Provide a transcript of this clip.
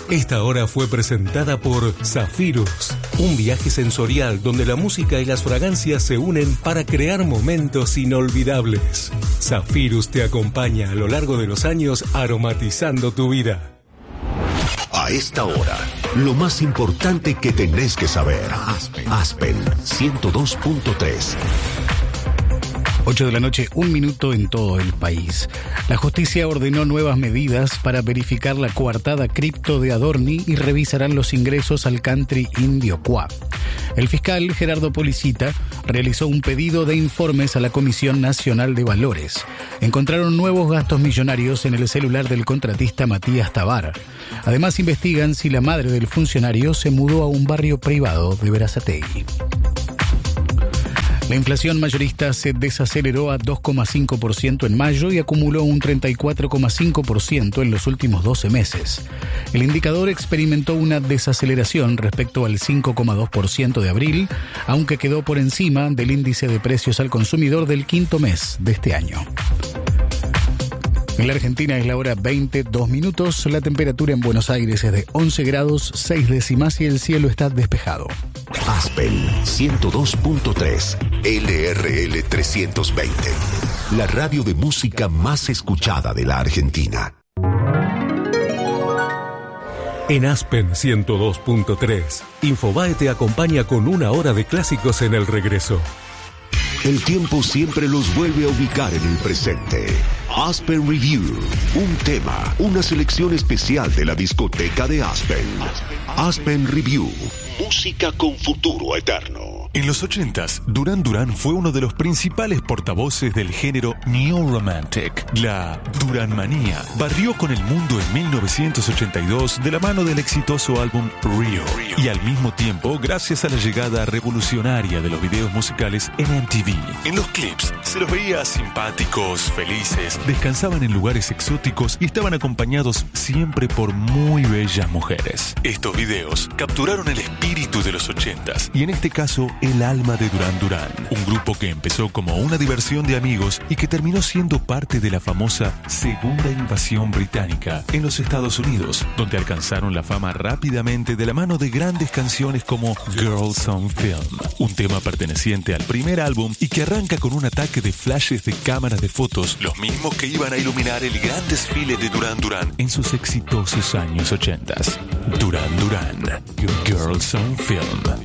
Esta hora fue presentada por Zafirus, un viaje sensorial donde la música y las fragancias se unen para crear momentos inolvidables. Zafirus te acompaña a lo largo de los años aromatizando tu vida. A esta hora, lo más importante que tenés que saber. Aspen 102.3. 8 de la noche, 1 minuto en todo el país. La justicia ordenó nuevas medidas para verificar la coartada cripto de Adorni y revisarán los ingresos al country indio Qua. El fiscal Gerardo Policita realizó un pedido de informes a la Comisión Nacional de Valores. Encontraron nuevos gastos millonarios en el celular del contratista Matías Tabar. Además, investigan si la madre del funcionario se mudó a un barrio privado de Berazategui. La inflación mayorista se desaceleró a 2,5% en mayo y acumuló un 34,5% en los últimos 12 meses. El indicador experimentó una desaceleración respecto al 5,2% de abril, aunque quedó por encima del índice de precios al consumidor del quinto mes de este año. En la Argentina es la hora 22 minutos. La temperatura en Buenos Aires es de 11 grados 6 décimas y el cielo está despejado. Aspen 102.3 LRL 320. La radio de música más escuchada de la Argentina. En Aspen 102.3, Infobae te acompaña con 1 hora de clásicos en el regreso. El tiempo siempre los vuelve a ubicar en el presente. Aspen Review, un tema, una selección especial de la discoteca de Aspen. Aspen Review, música con futuro eterno. En los 80s, Duran Duran fue uno de los principales portavoces del género Neo Romantic. La Duranmanía barrió con el mundo en 1982 de la mano del exitoso álbum Rio. Y al mismo tiempo, gracias a la llegada revolucionaria de los videos musicales en MTV. En los clips se los veía simpáticos, felices, descansaban en lugares exóticos y estaban acompañados siempre por muy bellas mujeres. Estos videos capturaron el espíritu de los 80s y en este caso el alma de Duran Duran, un grupo que empezó como una diversión de amigos y que terminó siendo parte de la famosa segunda invasión británica en los Estados Unidos, donde alcanzaron la fama rápidamente de la mano de grandes canciones como Girls on Film, un tema perteneciente al primer álbum y que arranca con un ataque de flashes de cámaras de fotos, los mismos que iban a iluminar el gran desfile de Duran Duran en sus exitosos años 80s. Duran Duran, Girls on Film.